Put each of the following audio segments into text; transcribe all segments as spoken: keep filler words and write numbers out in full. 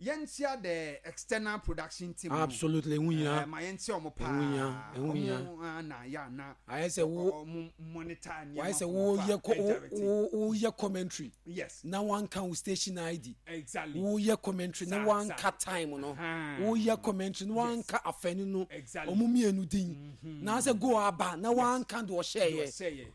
yentia the external production team. Absolutely, unya. My yentia omo pa. Unya, unya. Na ya na. I say wo monitor. I say wo ye wo wo ye commentary. Yes. Now one can station I D. Exactly. Wo ye commentary. Now one cut time no. Wo ye commentary. Now one cut afeni no. Exactly. Omo mienu din. Now say go aba. Now one can do share ye.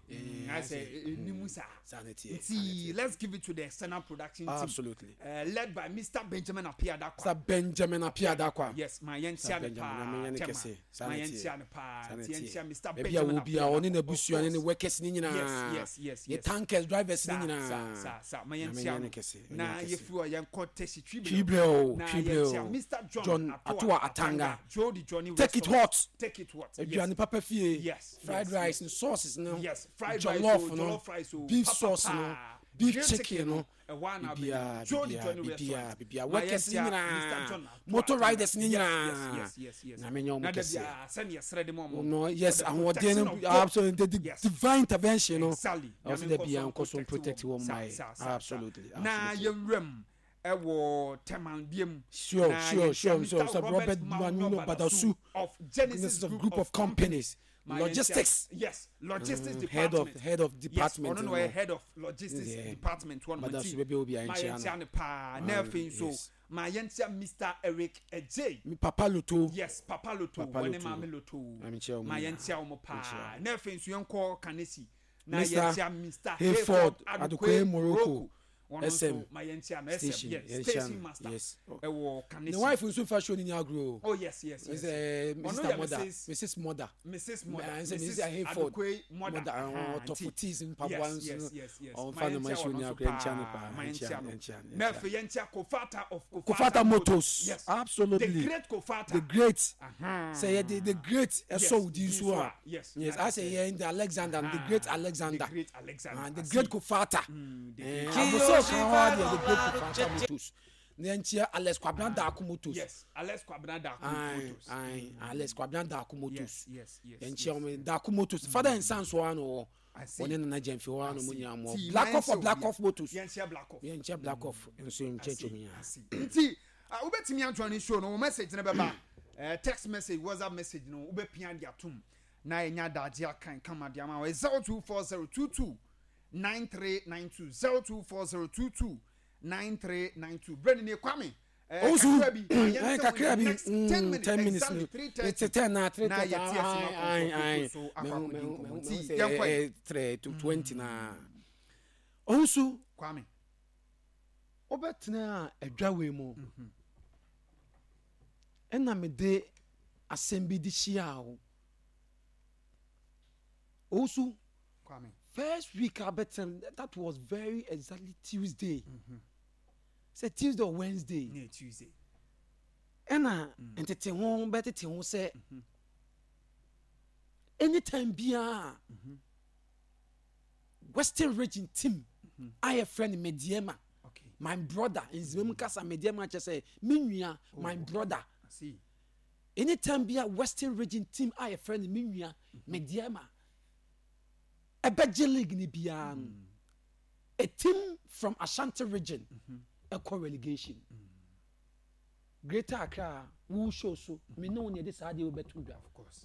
I say nimusa. Sanity. See, let's give it to the external production team. Absolutely. Uh, led by Mister Benjamin Apiadakwa. Mister Benjamin Apiadakwa. Yes, my yentia ne pa. My yentia ne pa. Yentia Mister Benjamin Apiadakwa. Obi a oni na busu ani ne workers ni nyina. Yes, yes, yes, yes. The tankers drivers ni nyina. Sa sa sa my yentia na yefu yen koteshi trible o trible. Mister John Atua Atanga. Jody Johnny. Take it hot. Take it hot. Aduane papa fie. Yes. Fried rice and sauces no. Yes, fried rice, jollof rice, beef sauce no. Beef chicken no. Bibia, bibia, bibia. Workers ni nyina. Motor riders ni nyina. Yes, yes, yes. Na menyo mo kese. Send yes ready mo. No, yes, and what then absolutely the divine intervention no. Exactly. Also the bia nko so protect one my. Absolutely. Na yemrem ewo temandiem. Sure, sure, sure. So Robert Manuno Badasu of Genesis group, group of companies. Logistics. Yes, logistics mm, department. Head of head of department. Yes, no, no, head of logistics yeah. department. One but that's maybe will be my yentia pa nerfing so my yentia Mister Eric Ej. Mi Papa Luto. Yes, Papa Luto. One mama Luto. My yentia omo pa nerfing so yonko kanesi. Na yentia Mister Hayford Adukwe Morocco. S M my yentia no S M yes station master yes ewo kanesi. The wife nso fashion ni agro. Oh yes yes yes. Is Mister Mother Missus Mother. Missus Mother. Missus Hayford Mother to forties in Pabuans. Yes yes yes. On fan my show ni agro channel pa. My yentia. Na fe yentia Kofata of Kofata Motors. Yes. Absolutely. The great Kofata. The great. Say the the great so this one. Yes. Yes, I say here in the Alexander the great Alexander. The great Alexander. And the great Kofata. The great Kofata Motors. Nentia Alex Kwabna Daku Motors. Yes, Alex Kwabna Daku Motors. Aye, Alex Kwabna Daku Motors. Yes, yes, yes. Nentia me Daku Motors. Father and son so ano. One na Jemfi one no munya mo. Black off Black off Motors. Yentia Black off. Yentia Black off. Enso mchecho miya. Nti, ubetimi antwani show no message na beba. Eh text message, WhatsApp message no ubepia dia tum. Na enya daje akan kama dia ma zero two four zero two two nine three nine two zero two four zero two two nine three nine two. Brendan ne kwame Ozu eh kakra bi ten minutes it's a ten na three ai ai ai three to twenty na Ozu kwame obetena adwawe mu ena me de assembi di hia o Ozu kwame first week I bet that was very exactly Tuesday. Mm-hmm. Say Tuesday or Wednesday. Yeah, Tuesday. And I entertain home, better thing say. Anytime be a Western Region team. Mm-hmm. I have friend Mediema. Okay. My brother is Memukasa Mediema just say Minya, oh, my brother. I see. Anytime be a Western Region team, I have friend Minya, mm-hmm. Mediema. A Beji League ni biya. A team from Ashanti region. Mm-hmm. A co-relegation. Mm. Greater Accra, who show so, me know near this idea will be true, of course.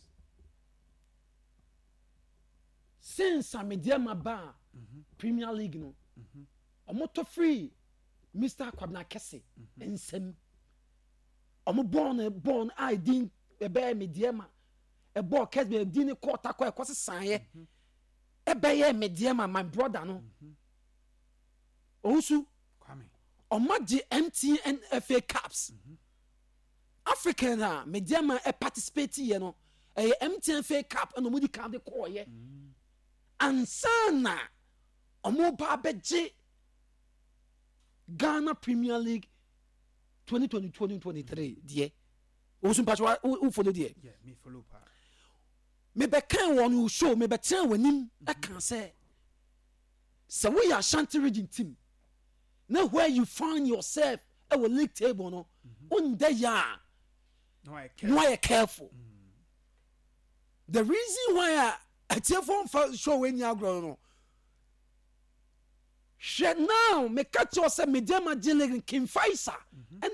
Since I'm a dear Maba, Premier League, no, a motor free, Mister Kwabna Kese, and some. I'm born a born, I didn't a bear me, dear ma, a boy catch me a dinner quarter, quite a sign, a bear me, dear ma, my brother, no. Also, Omaji M T N F A Cups. Mm-hmm. African ha mediama e participate ye no e M T N F A Cup and omudi ka de call ye. Ansana omo ba beje Ghana Premier League twenty twenty twenty twenty-three die. Osun patwa who follow die. Yeah, me follow pa. Me be kan won who show me be tell wanim I can say. So we are Ashanti region team. Now where you find yourself at a league table no on the ya no I careful, careful. Mm. The reason why I tell from show when you grow no shit now me catch yourself me dem a King Faisal